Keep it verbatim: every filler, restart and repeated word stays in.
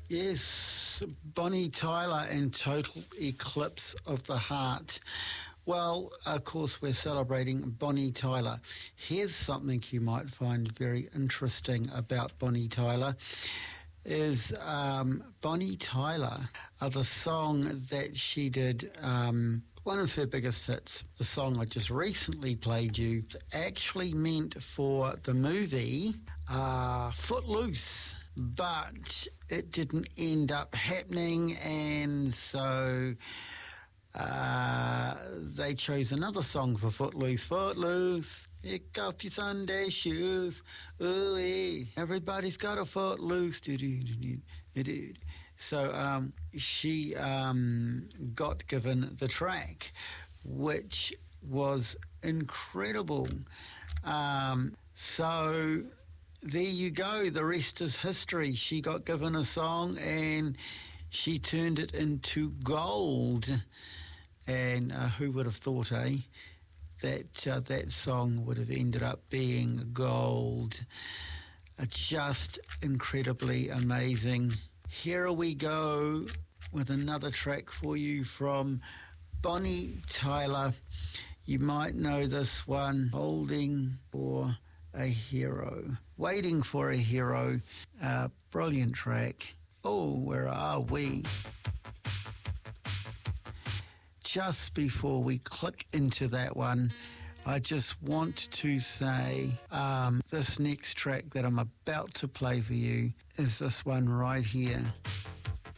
Yes, Bonnie Tyler and Total Eclipse of the Heart. Well, of course, we're celebrating Bonnie Tyler. Here's something you might find very interesting about Bonnie Tyler is um, Bonnie Tyler, uh, the song that she did, um, one of her biggest hits, the song I just recently played you, actually meant for the movie uh, Footloose. But it didn't end up happening, and so uh, they chose another song for Footloose. Footloose, pick up your Sunday shoes. Ooh, everybody's got a footloose. So um, she um, got given the track, which was incredible. Um, so... There you go. The rest is history. She got given a song and she turned it into gold. And uh, who would have thought, eh, that uh, that song would have ended up being gold. Uh, just incredibly amazing. Here we go with another track for you from Bonnie Tyler. You might know this one, Holding for a Hero. Waiting for a Hero. Uh, brilliant track. Oh, where are we? Just before we click into that one, I just want to say um, this next track that I'm about to play for you is this one right here.